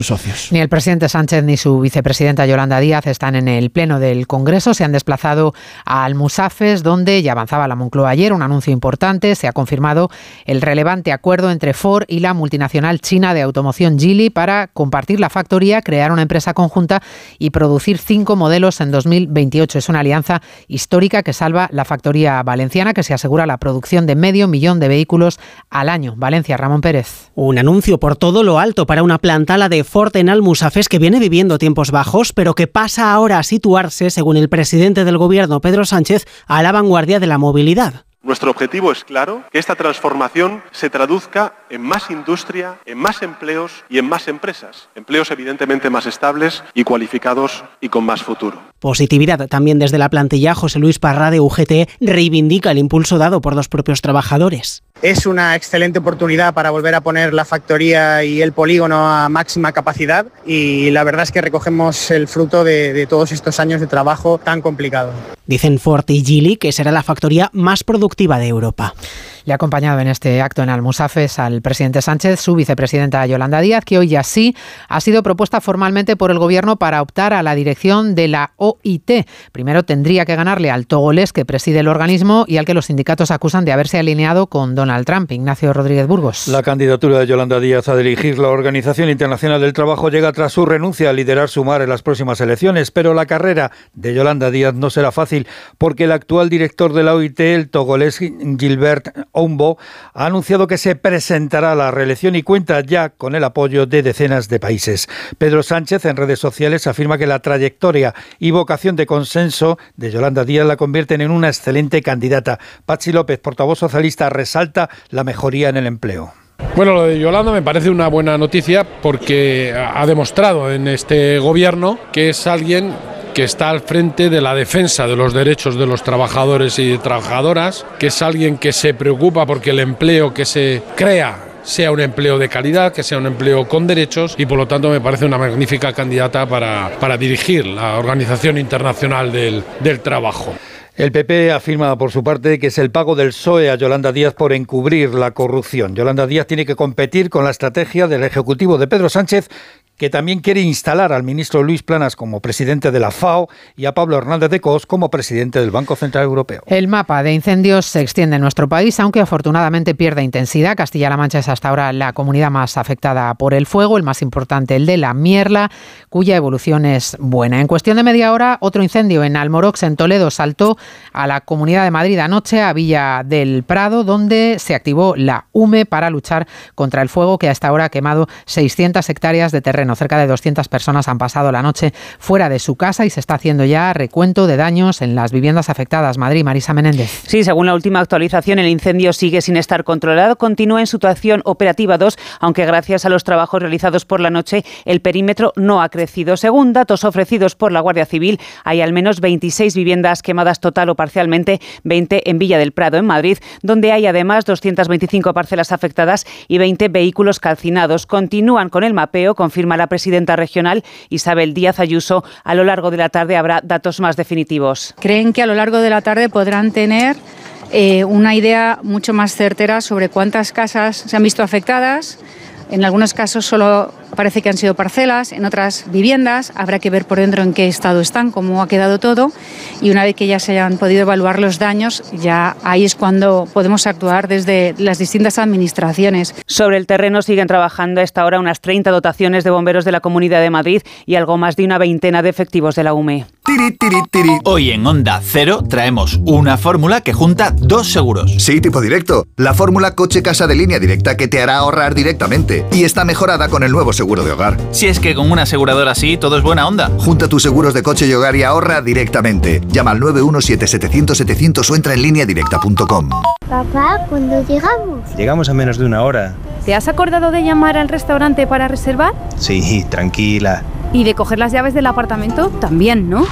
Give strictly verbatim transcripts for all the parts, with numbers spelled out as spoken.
socios. Ni el presidente Sánchez ni su vicepresidenta Yolanda Díaz están en el pleno del Congreso. Se han desplazado a Almusafes, donde ya avanzaba la Moncloa ayer. Un anuncio importante. Se ha confirmado el relevante acuerdo entre Ford y la multinacional china de automoción Geely para compartir la factoría, crear una empresa conjunta y producir cinco modelos en dos mil veintiocho. Es una alianza histórica que salva la factoría valenciana, que se asegura la producción de medio millón de vehículos al año. Valencia, Ramón Pérez. Un anuncio por todo lo alto para una planta, la de Ford en Almusafes, que viene viviendo tiempos bajos, pero que pasa ahora a situarse, según el presidente del Gobierno, Pedro Sánchez, a la vanguardia de la movilidad. Nuestro objetivo es claro, que esta transformación se traduzca en más industria, en más empleos y en más empresas. Empleos evidentemente más estables y cualificados y con más futuro. Positividad también desde la plantilla. José Luis Parra de U G T reivindica el impulso dado por los propios trabajadores. Es una excelente oportunidad para volver a poner la factoría y el polígono a máxima capacidad y la verdad es que recogemos el fruto de, de todos estos años de trabajo tan complicado. Dicen Ford y Geely que será la factoría más productiva de Europa. Le ha acompañado en este acto en Almusafes al presidente Sánchez, su vicepresidenta Yolanda Díaz, que hoy ya sí ha sido propuesta formalmente por el Gobierno para optar a la dirección de la O I T. Primero tendría que ganarle al togolés que preside el organismo y al que los sindicatos acusan de haberse alineado con Donald Trump. Ignacio Rodríguez Burgos. La candidatura de Yolanda Díaz a dirigir la Organización Internacional del Trabajo llega tras su renuncia a liderar Sumar en las próximas elecciones, pero la carrera de Yolanda Díaz no será fácil porque el actual director de la O I T, el togolés Gilbert Oumbo, ha anunciado que se presentará a la reelección y cuenta ya con el apoyo de decenas de países. Pedro Sánchez en redes sociales afirma que la trayectoria y vocación de consenso de Yolanda Díaz la convierten en una excelente candidata. Patxi López, portavoz socialista, resalta la mejoría en el empleo. Bueno, lo de Yolanda me parece una buena noticia porque ha demostrado en este gobierno que es alguien que está al frente de la defensa de los derechos de los trabajadores y trabajadoras, que es alguien que se preocupa porque el empleo que se crea sea un empleo de calidad, que sea un empleo con derechos y por lo tanto me parece una magnífica candidata para, para dirigir la Organización Internacional del, del Trabajo. El P P afirma por su parte que es el pago del P S O E a Yolanda Díaz por encubrir la corrupción. Yolanda Díaz tiene que competir con la estrategia del Ejecutivo de Pedro Sánchez, que también quiere instalar al ministro Luis Planas como presidente de la FAO y a Pablo Hernández de Cos como presidente del Banco Central Europeo. El mapa de incendios se extiende en nuestro país, aunque afortunadamente pierde intensidad. Castilla-La Mancha es hasta ahora la comunidad más afectada por el fuego, el más importante el de la Mierla, cuya evolución es buena. En cuestión de media hora, otro incendio en Almorox, en Toledo, saltó a la Comunidad de Madrid anoche, a Villa del Prado, donde se activó la U M E para luchar contra el fuego que hasta ahora ha quemado seiscientas hectáreas de terreno. Cerca de doscientas personas han pasado la noche fuera de su casa y se está haciendo ya recuento de daños en las viviendas afectadas. Madrid, Marisa Menéndez. Sí, según la última actualización, el incendio sigue sin estar controlado. Continúa en situación operativa dos, aunque gracias a los trabajos realizados por la noche, el perímetro no ha crecido. Según datos ofrecidos por la Guardia Civil, hay al menos veintiséis viviendas quemadas total o parcialmente, veinte en Villa del Prado, en Madrid, donde hay además doscientas veinticinco parcelas afectadas y veinte vehículos calcinados. Continúan con el mapeo, confirma la presidenta regional Isabel Díaz Ayuso. A lo largo de la tarde habrá datos más definitivos. Creen que a lo largo de la tarde podrán tener eh, una idea mucho más certera sobre cuántas casas se han visto afectadas. En algunos casos solo parece que han sido parcelas, en otras viviendas. Habrá que ver por dentro en qué estado están, cómo ha quedado todo. Y una vez que ya se hayan podido evaluar los daños, ya ahí es cuando podemos actuar desde las distintas administraciones. Sobre el terreno siguen trabajando a esta hora unas treinta dotaciones de bomberos de la Comunidad de Madrid y algo más de una veintena de efectivos de la U M E. Tiri, tiri, tiri. Hoy en Onda Cero traemos una fórmula que junta dos seguros. Sí, tipo directo. La fórmula coche-casa de Línea Directa que te hará ahorrar directamente. Y está mejorada con el nuevo seguro de hogar. Si es que con una aseguradora así todo es buena onda. Junta tus seguros de coche y hogar y ahorra directamente. Llama al nueve uno siete setecientos setecientos o entra en línea directa punto com. Papá, ¿cuándo llegamos? Llegamos a menos de una hora. ¿Te has acordado de llamar al restaurante para reservar? Sí, tranquila. ¿Y de coger las llaves del apartamento? También, ¿no?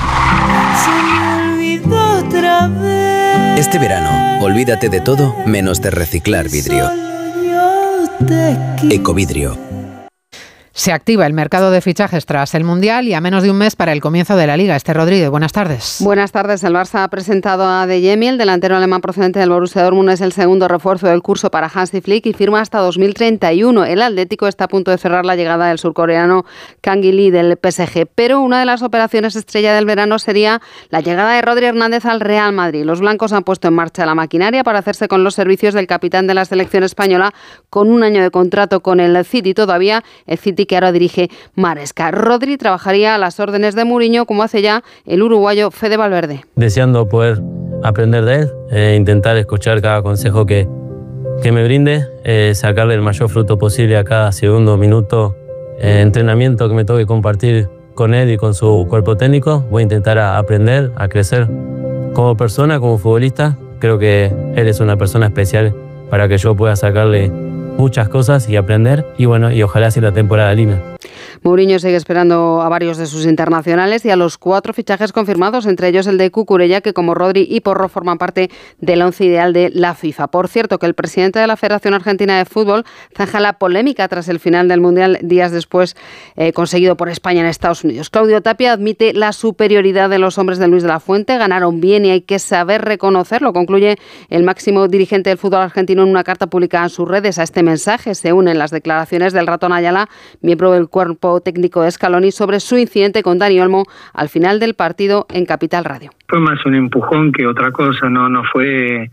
Se me olvidó otra vez. Este verano, olvídate de todo menos de reciclar vidrio. Ecovidrio. Se activa el mercado de fichajes tras el Mundial y a menos de un mes para el comienzo de la Liga. Esther Rodríguez, buenas tardes. Buenas tardes. El Barça ha presentado a Adeyemi, el delantero alemán procedente del Borussia Dortmund, es el segundo refuerzo del curso para Hansi Flick y firma hasta dos mil treinta y uno. El Atlético está a punto de cerrar la llegada del surcoreano Kang In-lee del P S G, pero una de las operaciones estrella del verano sería la llegada de Rodri Hernández al Real Madrid. Los blancos han puesto en marcha la maquinaria para hacerse con los servicios del capitán de la selección española con un año de contrato con el City todavía, el City que ahora dirige Maresca. Rodri trabajaría a las órdenes de Mourinho, como hace ya el uruguayo Fede Valverde. Deseando poder aprender de él, eh, intentar escuchar cada consejo que, que me brinde, eh, sacarle el mayor fruto posible a cada segundo, minuto, eh, entrenamiento que me toque compartir con él y con su cuerpo técnico. Voy a intentar a aprender, a crecer como persona, como futbolista. Creo que él es una persona especial para que yo pueda sacarle muchas cosas y aprender, y bueno, y ojalá si la temporada linda. Mourinho sigue esperando a varios de sus internacionales y a los cuatro fichajes confirmados, entre ellos el de Cucurella, que como Rodri y Porro forman parte del once ideal de la FIFA. Por cierto, que el presidente de la Federación Argentina de Fútbol zanja la polémica tras el final del Mundial días después eh, conseguido por España en Estados Unidos. Claudio Tapia admite la superioridad de los hombres de Luis de la Fuente, ganaron bien y hay que saber reconocerlo, concluye el máximo dirigente del fútbol argentino en una carta publicada en sus redes. A este mensaje se unen las declaraciones del Ratón Ayala, miembro del cuerpo técnico de Scaloni, sobre su incidente con Dani Olmo al final del partido en Capital Radio. Fue más un empujón que otra cosa, no no fue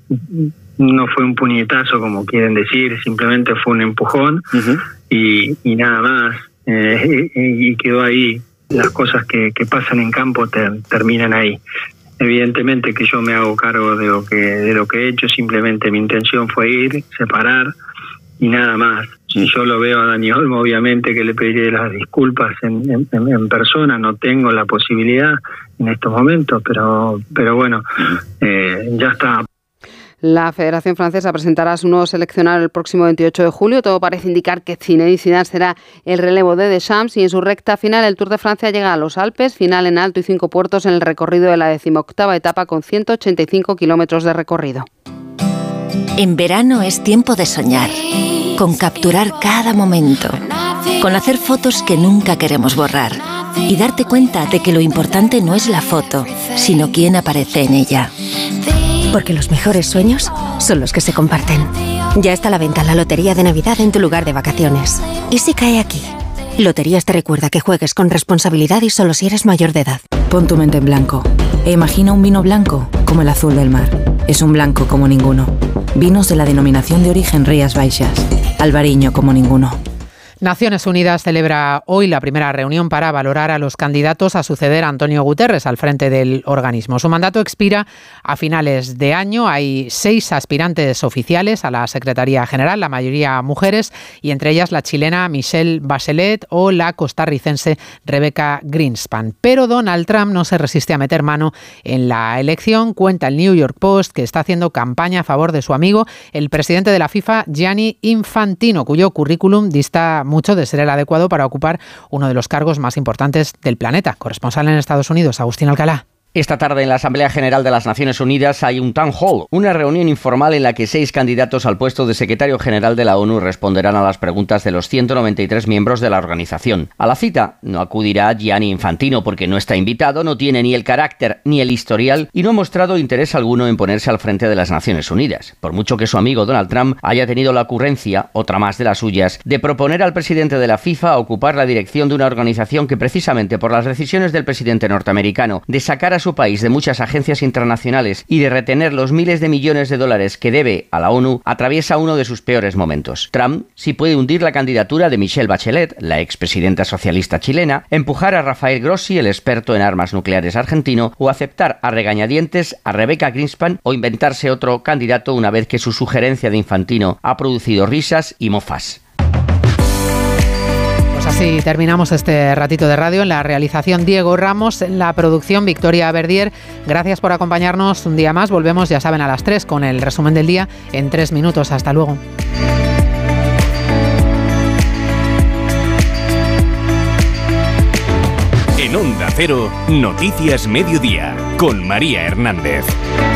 no fue un puñetazo como quieren decir, simplemente fue un empujón uh-huh. y, y nada más, eh, y, y quedó ahí. Las cosas que, que pasan en campo ter, terminan ahí. Evidentemente que yo me hago cargo de lo que de lo que he hecho, simplemente mi intención fue ir, separar y nada más. Si yo lo veo a Dani Olmo, obviamente que le pediré las disculpas en, en, en persona, no tengo la posibilidad en estos momentos, pero pero bueno, eh, ya está. La Federación Francesa presentará a su nuevo seleccionador el próximo veintiocho de julio. Todo parece indicar que Zinedine Zidane será el relevo de Deschamps y en su recta final el Tour de Francia llega a los Alpes, final en alto y cinco puertos en el recorrido de la decimoctava etapa con ciento ochenta y cinco kilómetros de recorrido. En verano es tiempo de soñar, con capturar cada momento, con hacer fotos que nunca queremos borrar y darte cuenta de que lo importante no es la foto, sino quién aparece en ella. Porque los mejores sueños son los que se comparten. Ya está a la venta la Lotería de Navidad en tu lugar de vacaciones. ¿Y si cae aquí? Loterías te recuerda que juegues con responsabilidad y solo si eres mayor de edad. Pon tu mente en blanco e imagina un vino blanco como el azul del mar. Es un blanco como ninguno. Vinos de la denominación de origen Rías Baixas. Albariño como ninguno. Naciones Unidas celebra hoy la primera reunión para valorar a los candidatos a suceder a Antonio Guterres al frente del organismo. Su mandato expira a finales de año. Hay seis aspirantes oficiales a la Secretaría General, la mayoría mujeres, y entre ellas la chilena Michelle Bachelet o la costarricense Rebecca Greenspan. Pero Donald Trump no se resiste a meter mano en la elección. Cuenta el New York Post que está haciendo campaña a favor de su amigo, el presidente de la FIFA, Gianni Infantino, cuyo currículum dista mucho de ser el adecuado para ocupar uno de los cargos más importantes del planeta. Corresponsal en Estados Unidos, Agustín Alcalá. Esta tarde en la Asamblea General de las Naciones Unidas hay un town hall, una reunión informal en la que seis candidatos al puesto de secretario general de la ONU responderán a las preguntas de los ciento noventa y tres miembros de la organización. A la cita no acudirá Gianni Infantino porque no está invitado, no tiene ni el carácter ni el historial y no ha mostrado interés alguno en ponerse al frente de las Naciones Unidas, por mucho que su amigo Donald Trump haya tenido la ocurrencia, otra más de las suyas, de proponer al presidente de la FIFA ocupar la dirección de una organización que precisamente por las decisiones del presidente norteamericano de sacar a su país de muchas agencias internacionales y de retener los miles de millones de dólares que debe a la ONU, atraviesa uno de sus peores momentos. Trump sí puede hundir la candidatura de Michelle Bachelet, la expresidenta socialista chilena, empujar a Rafael Grossi, el experto en armas nucleares argentino, o aceptar a regañadientes a Rebecca Greenspan o inventarse otro candidato una vez que su sugerencia de Infantino ha producido risas y mofas. Pues así terminamos este ratito de radio. En la realización Diego Ramos, en la producción Victoria Verdier. Gracias por acompañarnos un día más. Volvemos, ya saben, a las tres con el resumen del día en tres minutos. Hasta luego. En Onda Cero, Noticias Mediodía, con María Hernández.